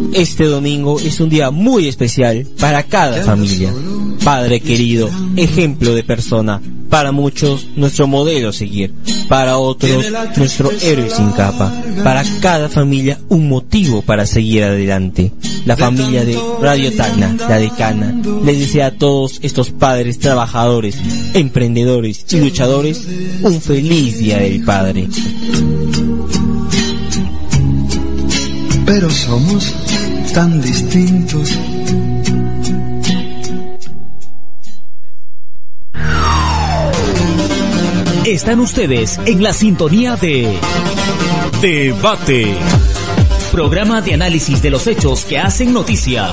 Este domingo es un día muy especial para cada familia. Padre querido, ejemplo de persona, para muchos nuestro modelo a seguir, para otros nuestro héroe sin capa, para cada familia un motivo para seguir adelante. La familia de Radio Tacna, la decana, les desea a todos estos padres trabajadores, emprendedores y luchadores un feliz Día del Padre. Pero somos tan distintos. Están ustedes en la sintonía de Debate, programa de análisis de los hechos que hacen noticia.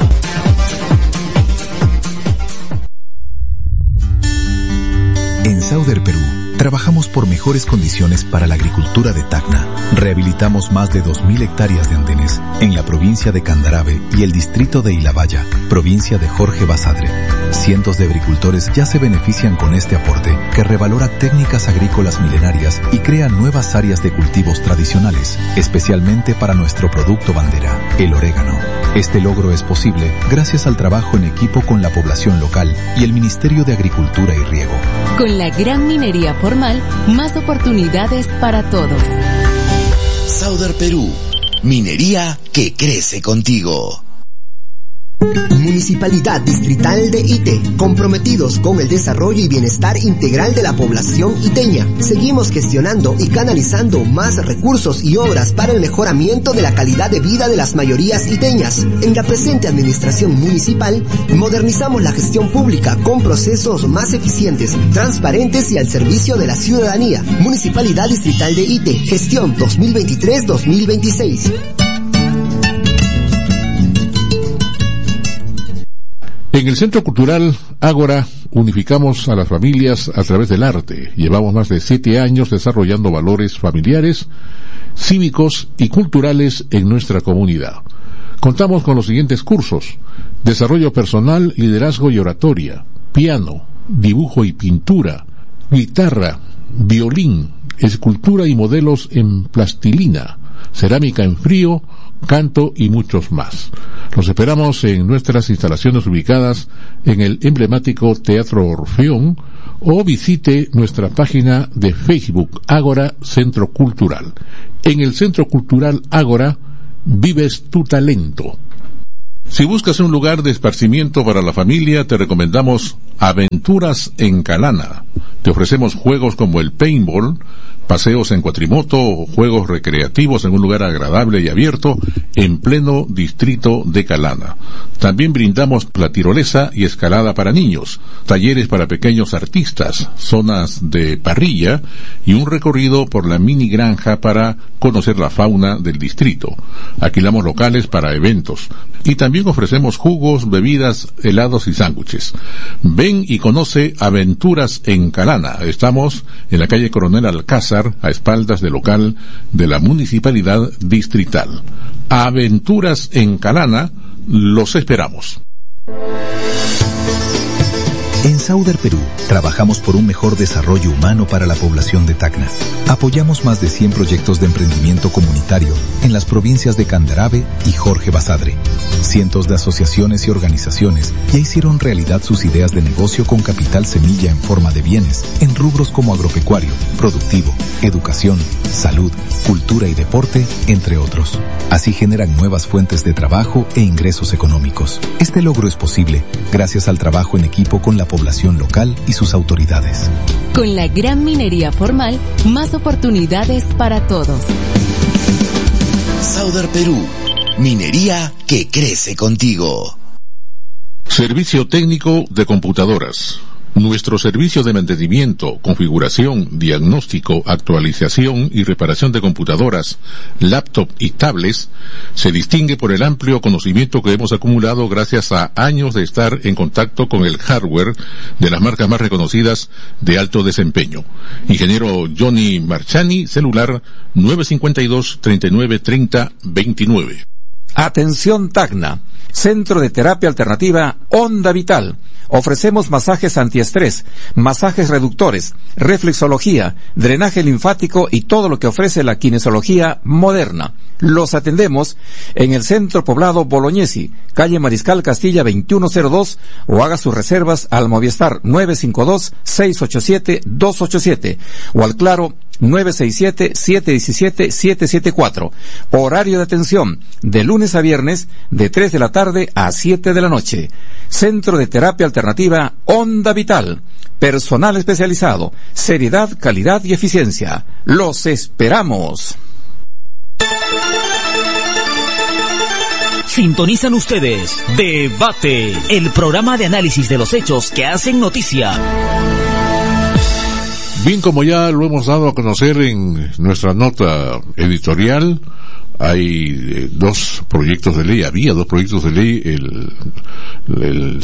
En Sauder Perú, trabajamos por mejores condiciones para la agricultura de Tacna. Rehabilitamos más de 2.000 hectáreas de andenes en la provincia de Candarave y el distrito de Ilabaya, provincia de Jorge Basadre. Cientos de agricultores ya se benefician con este aporte que revalora técnicas agrícolas milenarias y crea nuevas áreas de cultivos tradicionales, especialmente para nuestro producto bandera, el orégano. Este logro es posible gracias al trabajo en equipo con la población local y el Ministerio de Agricultura y Riego. Con la gran minería formal, más oportunidades para todos. Sauder Perú, minería que crece contigo. Municipalidad Distrital de Ite, comprometidos con el desarrollo y bienestar integral de la población iteña. Seguimos gestionando y canalizando más recursos y obras para el mejoramiento de la calidad de vida de las mayorías iteñas. En la presente administración municipal, modernizamos la gestión pública con procesos más eficientes, transparentes y al servicio de la ciudadanía. Municipalidad Distrital de Ite, gestión 2023-2026. En el Centro Cultural Ágora unificamos a las familias a través del arte. Llevamos más de 7 años desarrollando valores familiares, cívicos y culturales en nuestra comunidad. Contamos con los siguientes cursos: desarrollo personal, liderazgo y oratoria, piano, dibujo y pintura, guitarra, violín, escultura y modelos en plastilina, cerámica en frío, canto y muchos más. Los esperamos en nuestras instalaciones ubicadas en el emblemático Teatro Orfeón o visite nuestra página de Facebook Ágora Centro Cultural. En el Centro Cultural Ágora vives tu talento. Si buscas un lugar de esparcimiento para la familia, te recomendamos Aventuras en Calana. Te ofrecemos juegos como el paintball, paseos en cuatrimoto o juegos recreativos en un lugar agradable y abierto en pleno distrito de Calana. También brindamos la tirolesa y escalada para niños, talleres para pequeños artistas, zonas de parrilla y un recorrido por la mini granja para conocer la fauna del distrito. Alquilamos locales para eventos y también ofrecemos jugos, bebidas, helados y sándwiches. Ven y conoce Aventuras en Calana. Estamos en la calle Coronel Alcázar, a espaldas del local de la Municipalidad Distrital. Aventuras en Calana, los esperamos. En Sauder Perú, trabajamos por un mejor desarrollo humano para la población de Tacna. Apoyamos más de 100 proyectos de emprendimiento comunitario en las provincias de Candarave y Jorge Basadre. Cientos de asociaciones y organizaciones ya hicieron realidad sus ideas de negocio con capital semilla en forma de bienes en rubros como agropecuario, productivo, educación, salud, cultura y deporte, entre otros. Así generan nuevas fuentes de trabajo e ingresos económicos. Este logro es posible gracias al trabajo en equipo con la población local y sus autoridades. Con la gran minería formal, más oportunidades para todos. Sauder Perú, minería que crece contigo. Servicio técnico de computadoras. Nuestro servicio de mantenimiento, configuración, diagnóstico, actualización y reparación de computadoras, laptop y tablets se distingue por el amplio conocimiento que hemos acumulado gracias a años de estar en contacto con el hardware de las marcas más reconocidas de alto desempeño. Ingeniero Johnny Marchani, celular 952-3930-29. Atención Tacna. Centro de Terapia Alternativa Onda Vital. Ofrecemos masajes antiestrés, masajes reductores, reflexología, drenaje linfático y todo lo que ofrece la kinesiología moderna. Los atendemos en el Centro Poblado Bolognesi, calle Mariscal Castilla 2102, o haga sus reservas al Movistar 952-687-287 o al Claro 967-717-774. Horario de atención de lunes a viernes de 3 de la tarde a 7 de la noche. Centro de Terapia Alternativa Onda Vital. Personal especializado, seriedad, calidad y eficiencia. Los esperamos. Sintonizan ustedes Debate, el programa de análisis de los hechos que hacen noticia. Bien, como ya lo hemos dado a conocer en nuestra nota editorial, hay dos proyectos de ley, había dos proyectos de ley, el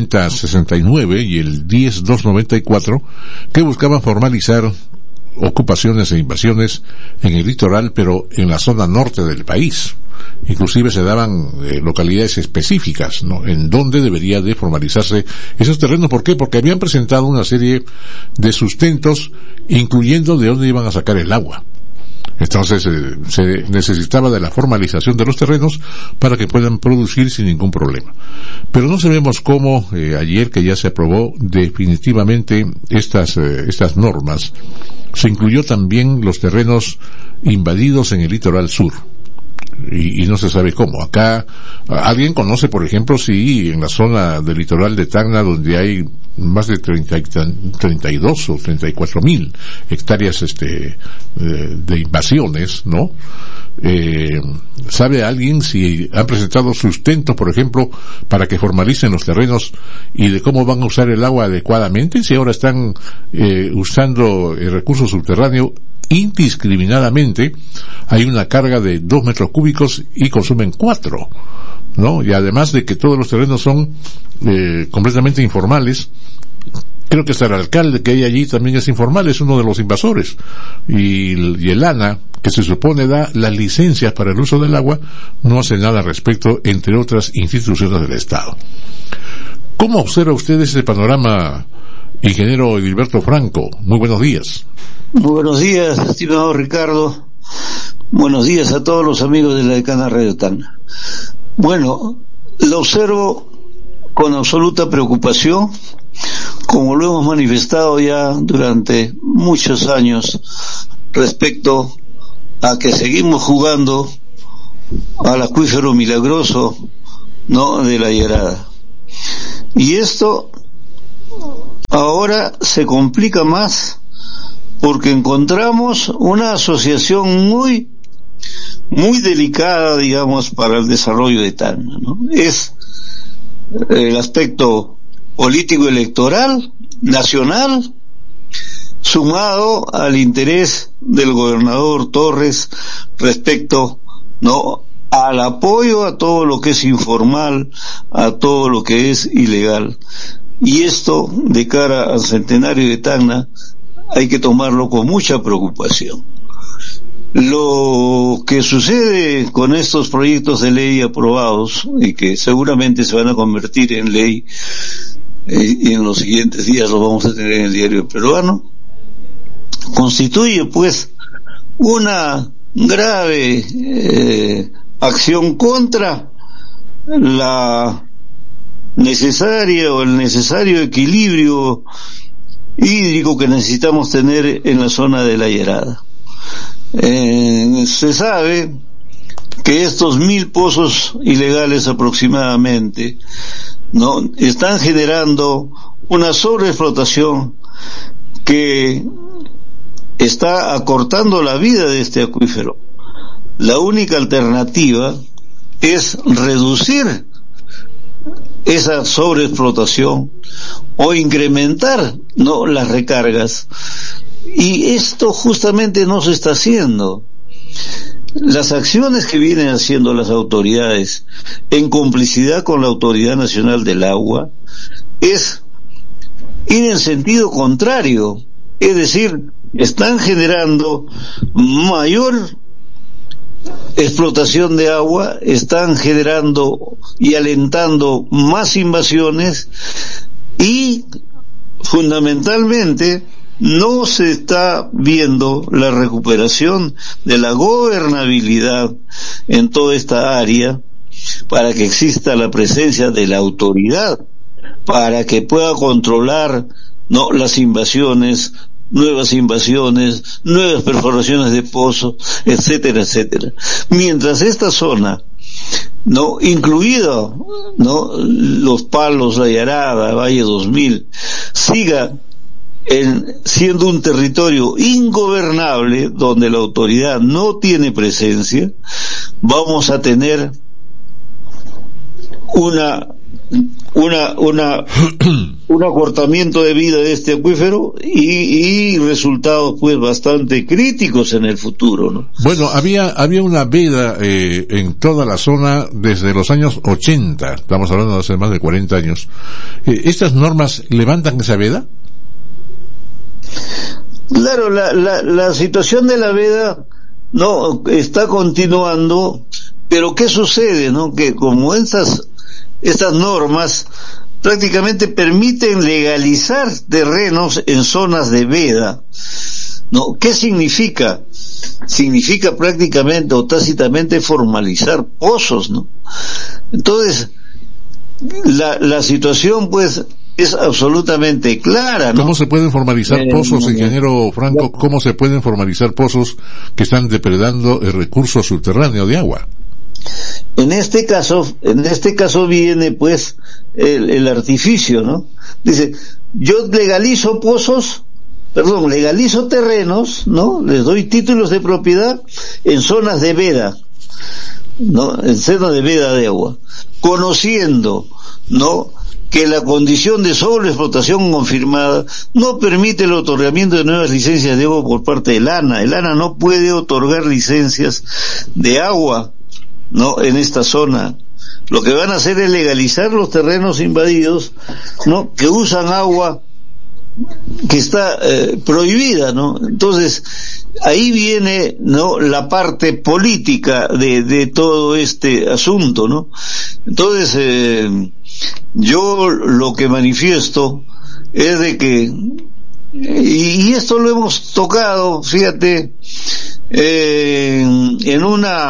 5069 y el 10294, que buscaban formalizar ocupaciones e invasiones en el litoral, pero en la zona norte del país. Inclusive se daban localidades específicas, ¿no?, en donde debería de formalizarse esos terrenos. ¿Por qué? Porque habían presentado una serie de sustentos, incluyendo de dónde iban a sacar el agua. Entonces se necesitaba de la formalización de los terrenos para que puedan producir sin ningún problema. Pero no sabemos cómo ayer, que ya se aprobó definitivamente estas normas, se incluyó también los terrenos invadidos en el litoral sur. Y no se sabe cómo. Acá, ¿alguien conoce, por ejemplo, si en la zona del litoral de Tacna, donde hay más de 32 o 34 mil hectáreas de invasiones, ¿no? ¿Sabe alguien si han presentado sustentos, por ejemplo, para que formalicen los terrenos y de cómo van a usar el agua adecuadamente? Si ahora están usando el recurso subterráneo indiscriminadamente, hay una carga de 2 metros cúbicos y consumen 4, ¿no? Y además de que todos los terrenos son completamente informales. Creo que hasta el alcalde que hay allí también es informal, es uno de los invasores. Y el ANA, que se supone da las licencias para el uso del agua, no hace nada al respecto, entre otras instituciones del Estado. ¿Cómo observa usted ese panorama, ingeniero Edilberto Franco? Muy buenos días. Muy buenos días, estimado Ricardo. Buenos días a todos los amigos de la Decana Radio Tacna. Bueno, lo observo con absoluta preocupación, como lo hemos manifestado ya durante muchos años, respecto a que seguimos jugando al acuífero milagroso, ¿no?, de la Llerada. Y esto ahora se complica más porque encontramos una asociación muy delicada, digamos, para el desarrollo de Tacna, ¿no? Es el aspecto político electoral nacional, sumado al interés del gobernador Torres respecto, ¿no?, al apoyo a todo lo que es informal, a todo lo que es ilegal. Y esto, de cara al centenario de Tacna, hay que tomarlo con mucha preocupación. Lo que sucede con estos proyectos de ley aprobados, y que seguramente se van a convertir en ley, y en los siguientes días lo vamos a tener en el diario peruano, constituye pues una grave acción contra la necesaria o el necesario equilibrio hídrico que necesitamos tener en la zona de la Llerada. Se sabe que estos 1000 pozos ilegales aproximadamente, ¿no?, están generando una sobreexplotación que está acortando la vida de este acuífero. La única alternativa es reducir esa sobreexplotación o incrementar, ¿no?, las recargas. Y esto justamente no se está haciendo. Las acciones que vienen haciendo las autoridades en complicidad con la Autoridad Nacional del Agua es ir en sentido contrario, es decir, están generando mayor explotación de agua están generando y alentando más invasiones y fundamentalmente no se está viendo la recuperación de la gobernabilidad en toda esta área para que exista la presencia de la autoridad, para que pueda controlar las invasiones, nuevas perforaciones de pozos, etcétera, etcétera. Mientras esta zona, incluido, Los Palos, La Yarada, Valle 2000, siga siendo un territorio ingobernable donde la autoridad no tiene presencia, vamos a tener un acortamiento de vida de este acuífero y resultados pues bastante críticos en el futuro, ¿no? Bueno, había una veda en toda la zona desde los años 80, estamos hablando de hace más de 40 años. ¿Estas normas levantan esa veda? Claro, la situación de la veda está continuando, pero ¿qué sucede, que como estas normas prácticamente permiten legalizar terrenos en zonas de veda, ¿qué significa? Significa prácticamente o tácitamente formalizar pozos, Entonces, la situación pues es absolutamente clara, ¿Cómo se pueden formalizar pozos, ingeniero Franco? ¿Cómo se pueden formalizar pozos que están depredando el recurso subterráneo de agua? En este caso viene pues el artificio, Dice, yo legalizo terrenos, les doy títulos de propiedad en zonas de veda, en zonas de veda de agua, conociendo, que la condición de sobreexplotación confirmada no permite el otorgamiento de nuevas licencias de agua por parte del ANA. El ANA no puede otorgar licencias de agua, en esta zona. Lo que van a hacer es legalizar los terrenos invadidos, que usan agua que está prohibida, Entonces, ahí viene, la parte política de todo este asunto, Entonces, yo lo que manifiesto es de que, y esto lo hemos tocado, fíjate, en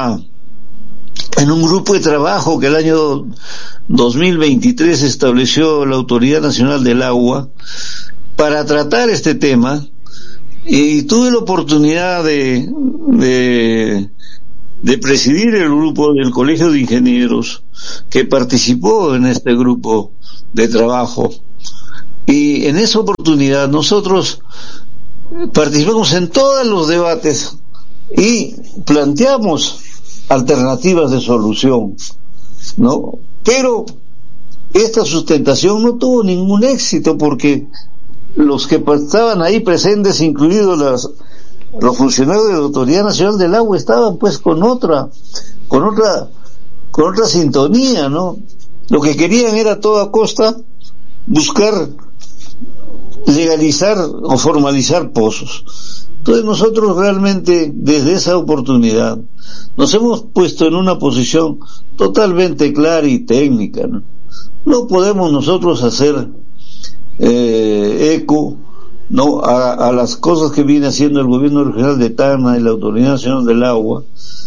un grupo de trabajo que el año 2023 estableció la Autoridad Nacional del Agua para tratar este tema, y tuve la oportunidad de presidir el grupo del Colegio de Ingenieros que participó en este grupo de trabajo, y en esa oportunidad nosotros participamos en todos los debates y planteamos alternativas de solución, pero esta sustentación no tuvo ningún éxito porque los que estaban ahí presentes, incluidos los funcionarios de la Autoridad Nacional del Agua, estaban pues con otra sintonía, Lo que querían era a toda costa buscar legalizar o formalizar pozos. Entonces nosotros realmente desde esa oportunidad nos hemos puesto en una posición totalmente clara y técnica, No podemos nosotros hacer eco a las cosas que viene haciendo el gobierno regional de Tacna y la Autoridad Nacional del Agua,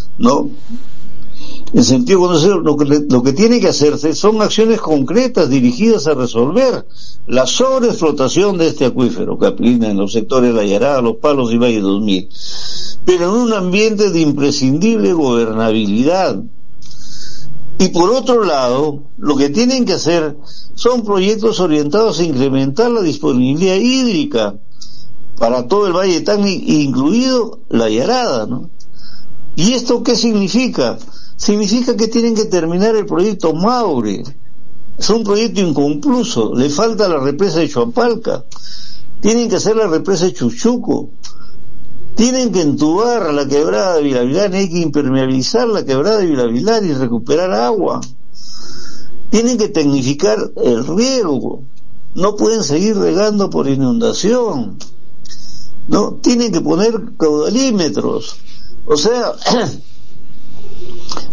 en sentido conocido. Lo que tiene que hacerse son acciones concretas dirigidas a resolver la sobreexplotación de este acuífero Caprina en los sectores de La Yarada, Los Palos y Valle 2000, pero en un ambiente de imprescindible gobernabilidad. Y por otro lado, lo que tienen que hacer son proyectos orientados a incrementar la disponibilidad hídrica para todo el Valle de Tacna, incluido La Yarada, ¿Y esto qué significa? Significa que tienen que terminar el proyecto Maure. Es un proyecto inconcluso, le falta la represa de Chuapalca, tienen que hacer la represa de Chuchuco, tienen que entubar la quebrada de Vilavilar, hay que impermeabilizar la quebrada de Vilavilar y recuperar agua, tienen que tecnificar el riego, no pueden seguir regando por inundación, tienen que poner caudalímetros, o sea,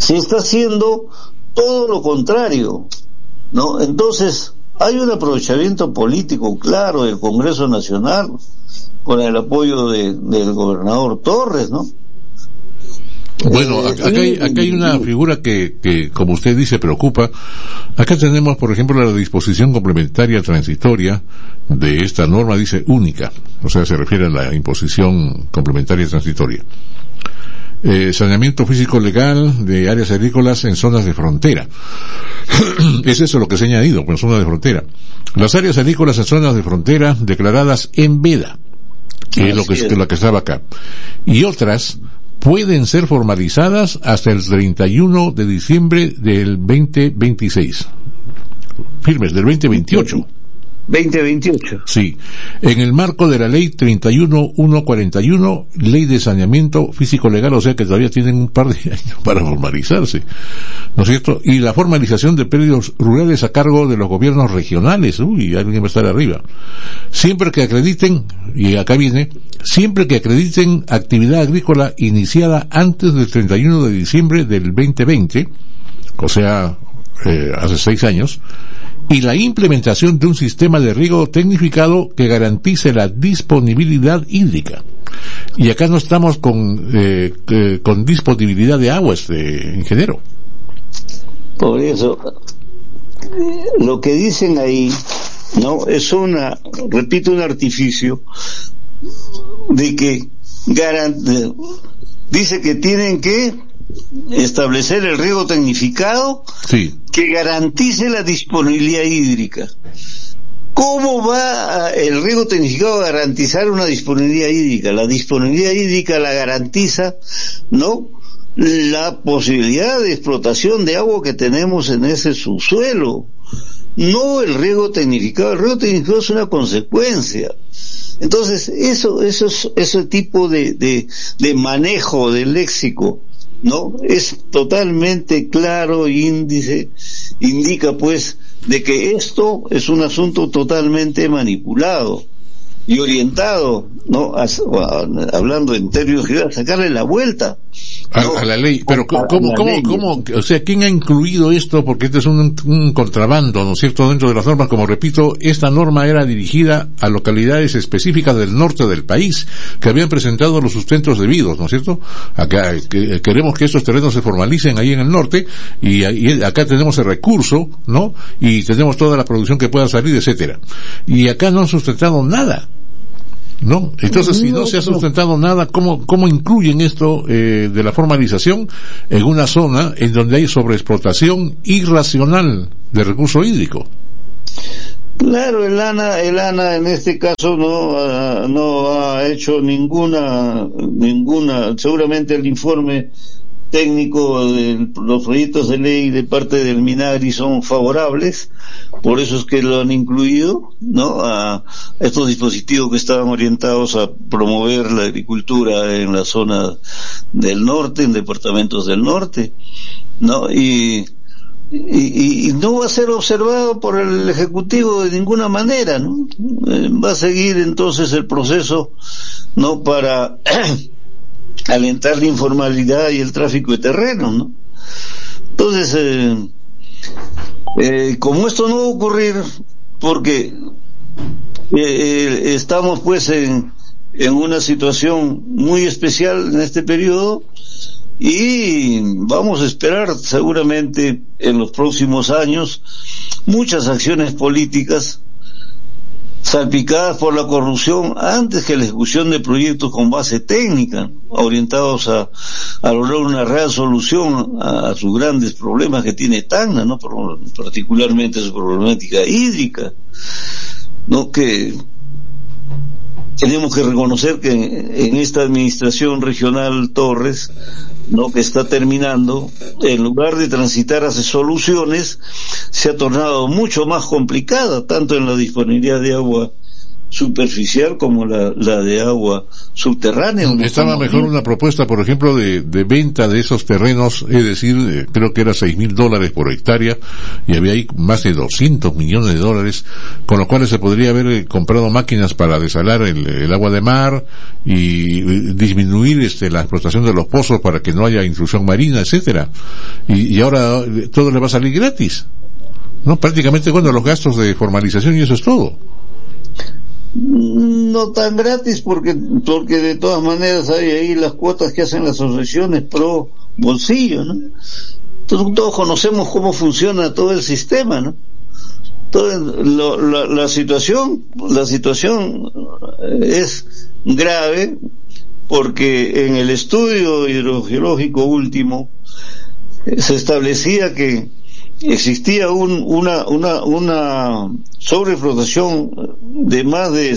se está haciendo todo lo contrario, ¿no? Entonces, hay un aprovechamiento político claro del Congreso Nacional con el apoyo del gobernador Torres, ¿no? Bueno, acá hay una figura que, como usted dice, preocupa. Acá tenemos, por ejemplo, la disposición complementaria transitoria de esta norma, dice única, o sea, se refiere a la imposición complementaria transitoria. Saneamiento físico legal de áreas agrícolas en zonas de frontera. Es eso lo que se ha añadido, en zonas de frontera. Las áreas agrícolas en zonas de frontera declaradas en veda, que es lo que estaba acá. Y otras pueden ser formalizadas hasta el 31 de diciembre del 2026. Firmes, del 2028. 2028. Sí. En el marco de la ley 31141, ley de saneamiento físico legal, o sea que todavía tienen un par de años para formalizarse, ¿no es cierto? Y la formalización de predios rurales a cargo de los gobiernos regionales. Uy, alguien va a estar arriba. Siempre que acrediten, y acá viene, siempre que acrediten actividad agrícola iniciada antes del 31 de diciembre del 2020, o sea, hace 6 años, y la implementación de un sistema de riego tecnificado que garantice la disponibilidad hídrica. Y acá no estamos con disponibilidad de agua, ingeniero. Por eso, lo que dicen ahí, ¿no? Es un artificio de que dice que tienen que establecer el riego tecnificado, sí, que garantice la disponibilidad hídrica. ¿Cómo va el riego tecnificado a garantizar una disponibilidad hídrica? La disponibilidad hídrica la garantiza, ¿no?, la posibilidad de explotación de agua que tenemos en ese subsuelo, no el riego tecnificado. El riego tecnificado es una consecuencia. Entonces, ese tipo de manejo del léxico, ¿no?, es totalmente claro, indica pues de que esto es un asunto totalmente manipulado y orientado, ¿no?, hablando en términos generales, sacarle la vuelta, ¿no?, a la ley. Pero ¿cómo? O sea, ¿quién ha incluido esto? Porque este es un contrabando, ¿no es cierto?, dentro de las normas. Como repito, esta norma era dirigida a localidades específicas del norte del país que habían presentado los sustentos debidos, ¿no es cierto? Acá queremos que estos terrenos se formalicen ahí en el norte, y acá tenemos el recurso, ¿no?, y tenemos toda la producción que pueda salir, etcétera. Y acá no han sustentado nada, ¿no? Entonces, si no se ha sustentado nada, ¿cómo incluyen esto de la formalización en una zona en donde hay sobreexplotación irracional de recurso hídrico? Claro, el ANA en este caso no ha hecho ninguna, seguramente el informe técnico de los proyectos de ley de parte del Minagri son favorables, por eso es que lo han incluido, ¿no?, a estos dispositivos que estaban orientados a promover la agricultura en la zona del norte, en departamentos del norte, ¿no? Y no va a ser observado por el Ejecutivo de ninguna manera, ¿no? Va a seguir entonces el proceso, ¿no?, para alentar la informalidad y el tráfico de terrenos, ¿no? Entonces, como esto no va a ocurrir, porque estamos pues en una situación muy especial en este periodo, y vamos a esperar seguramente en los próximos años muchas acciones políticas salpicadas por la corrupción antes que la ejecución de proyectos con base técnica, orientados a lograr una real solución a sus grandes problemas que tiene Tacna, ¿no?, particularmente su problemática hídrica, ¿no?, que tenemos que reconocer que en esta administración regional Torres, ¿no?, que está terminando, en lugar de transitar hacia soluciones, se ha tornado mucho más complicada, tanto en la disponibilidad de agua superficial como la de agua subterránea. Estaba mejor una propuesta, por ejemplo, de venta de esos terrenos, es decir, creo que era $6,000 por hectárea, y había ahí más de $200 millones, con lo cual se podría haber comprado máquinas para desalar el agua de mar y disminuir la explotación de los pozos para que no haya intrusión marina, etcétera. Y ahora todo le va a salir gratis, ¿no? Prácticamente, bueno, los gastos de formalización y eso es todo. No tan gratis porque de todas maneras hay ahí las cuotas que hacen las asociaciones pro bolsillo, ¿no? Entonces, todos conocemos cómo funciona todo el sistema, ¿no? La situación es grave porque en el estudio hidrogeológico último se establecía que existía una sobreexplotación de más de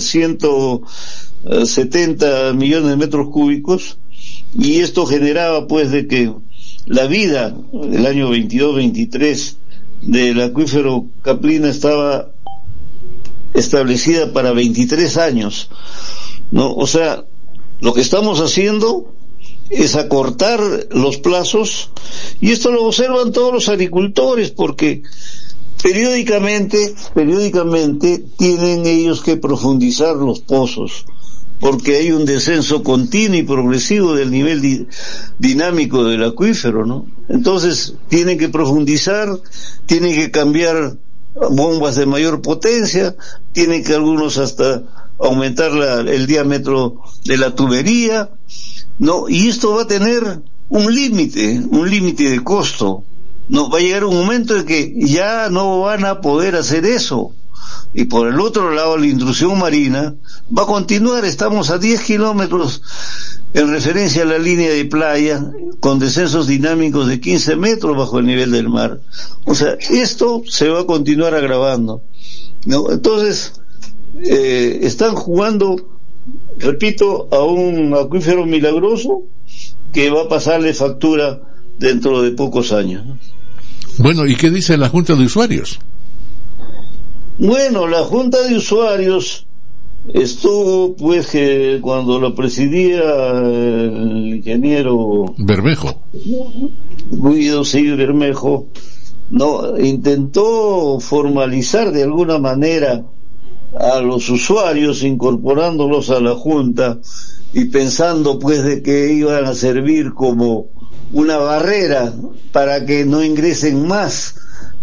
170 millones de metros cúbicos, y esto generaba pues de que la vida del año 22-23 del acuífero Caplina estaba establecida para 23 años, ¿no? O sea, lo que estamos haciendo es acortar los plazos, y esto lo observan todos los agricultores porque periódicamente tienen ellos que profundizar los pozos, porque hay un descenso continuo y progresivo del nivel dinámico del acuífero, ¿no? Entonces tienen que profundizar, tienen que cambiar bombas de mayor potencia, tienen que algunos hasta aumentar el diámetro de la tubería, ¿no? Y esto va a tener un límite de costo, ¿no? Va a llegar un momento en que ya no van a poder hacer eso. Y por el otro lado, la intrusión marina va a continuar. Estamos a 10 kilómetros en referencia a la línea de playa, con descensos dinámicos de 15 metros bajo el nivel del mar. O sea, esto se va a continuar agravando, ¿no? Entonces, están jugando, repito, a un acuífero milagroso que va a pasarle factura dentro de pocos años, ¿no? Bueno, ¿y qué dice la Junta de Usuarios? Bueno, la Junta de Usuarios estuvo, pues, que cuando la presidía el ingeniero Bermejo, Guido Seguí Bermejo, no intentó formalizar de alguna manera a los usuarios, incorporándolos a la Junta y pensando pues de que iban a servir como una barrera para que no ingresen más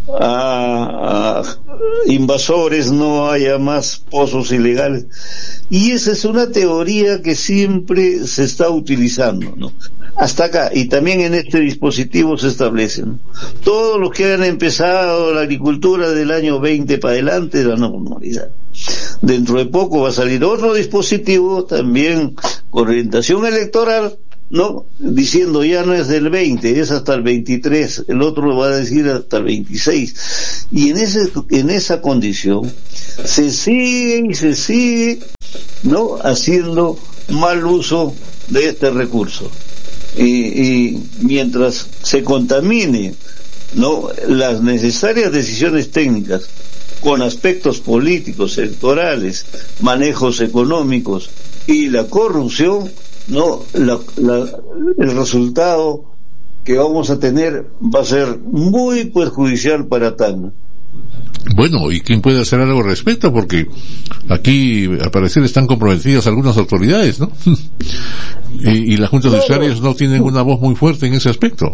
a invasores, no haya más pozos ilegales. Y esa es una teoría que siempre se está utilizando, ¿no? Hasta acá, y también en este dispositivo se establece, ¿no? Todos los que han empezado la agricultura del año 20 para adelante, la normalidad. Dentro de poco va a salir otro dispositivo también con orientación electoral, ¿no? Diciendo ya no es del 20, es hasta el 23, el otro lo va a decir hasta el 26. Y en esa condición se sigue, ¿no? Haciendo mal uso de este recurso. Y mientras se contamine, ¿no?, las necesarias decisiones técnicas con aspectos políticos, electorales, manejos económicos y la corrupción, no, el resultado que vamos a tener va a ser muy perjudicial para Tacna. Bueno, ¿y quién puede hacer algo al respecto? Porque aquí, al parecer, están comprometidas algunas autoridades, ¿no? y la Junta de Usuarios no tienen una voz muy fuerte en ese aspecto.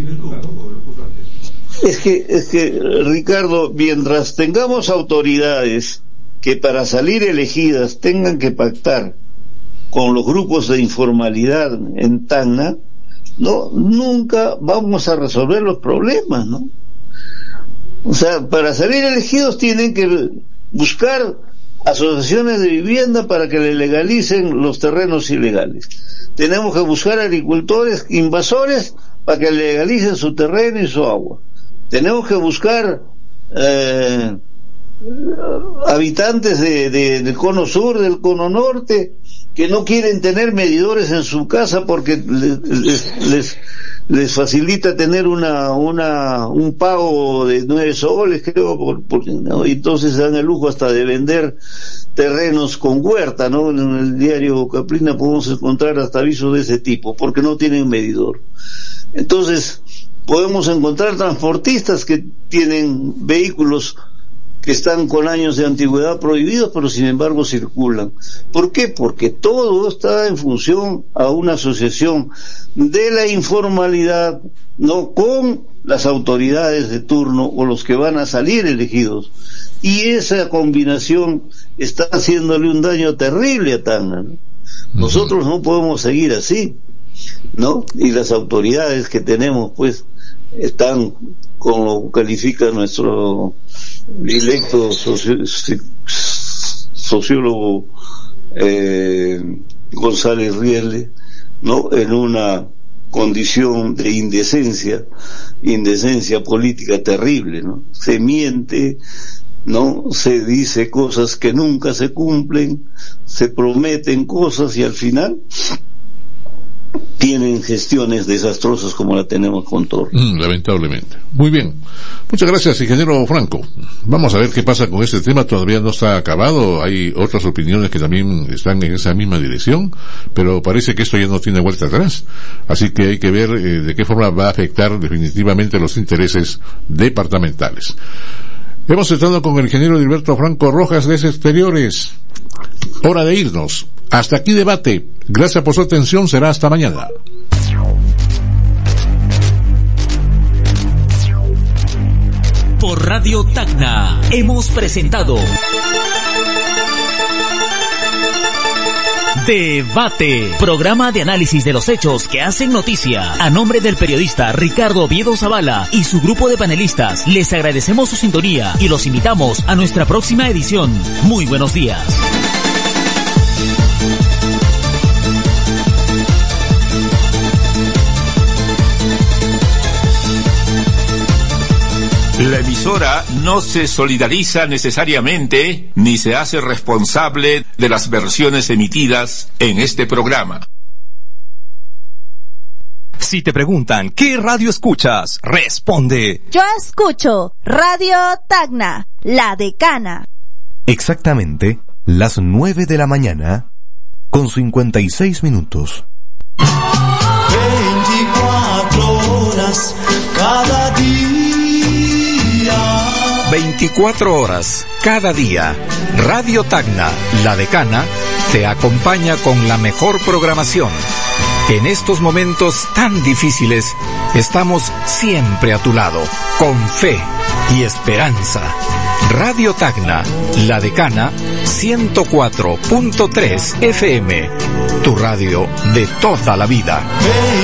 Es que, Ricardo, mientras tengamos autoridades que para salir elegidas tengan que pactar con los grupos de informalidad en Tacna, no, nunca vamos a resolver los problemas, ¿no? O sea, para salir elegidos tienen que buscar asociaciones de vivienda para que le legalicen los terrenos ilegales. Tenemos que buscar agricultores invasores para que legalicen su terreno y su agua. Tenemos que buscar habitantes del cono sur, del cono norte, que no quieren tener medidores en su casa porque les facilita tener un pago de 9 soles, creo, ¿no? Y entonces se dan el lujo hasta de vender terrenos con huerta, ¿no? En el diario Caprina podemos encontrar hasta avisos de ese tipo, porque no tienen medidor. Entonces, podemos encontrar transportistas que tienen vehículos que están con años de antigüedad prohibidos, pero sin embargo circulan. ¿Por qué? Porque todo está en función a una asociación de la informalidad, no con las autoridades de turno o los que van a salir elegidos. Y esa combinación está haciéndole un daño terrible a Tacna, ¿no? Nosotros no podemos seguir así, ¿no? Y las autoridades que tenemos, pues, están, como califica nuestro electo sociólogo González Riele, ¿no? En una condición de indecencia política terrible, ¿no? Se miente, ¿no? Se dice cosas que nunca se cumplen, se prometen cosas y al final tienen gestiones desastrosas como la tenemos con Torres. Lamentablemente. Muy bien. Muchas gracias, ingeniero Franco. Vamos a ver qué pasa con este tema. Todavía no está acabado. Hay otras opiniones que también están en esa misma dirección, pero parece que esto ya no tiene vuelta atrás. Así que hay que ver de qué forma va a afectar definitivamente los intereses departamentales. Hemos estado con el ingeniero Edilberto Franco Rojas de Exteriores. Hora de irnos. Hasta aquí debate. Gracias por su atención. Será hasta mañana. Por Radio Tacna hemos presentado Debate, programa de análisis de los hechos que hacen noticia. A nombre del periodista Ricardo Oviedo Zavala y su grupo de panelistas, les agradecemos su sintonía y los invitamos a nuestra próxima edición. Muy buenos días. La emisora no se solidariza necesariamente ni se hace responsable de las versiones emitidas en este programa. Si te preguntan ¿qué radio escuchas? Responde: yo escucho Radio Tacna, La Decana. Exactamente las 9 de la mañana con 56 minutos. 24 horas cada día. 24 horas cada día. Radio Tacna, La Decana, te acompaña con la mejor programación. En estos momentos tan difíciles, estamos siempre a tu lado, con fe y esperanza. Radio Tacna, La Decana, 104.3 FM, tu radio de toda la vida.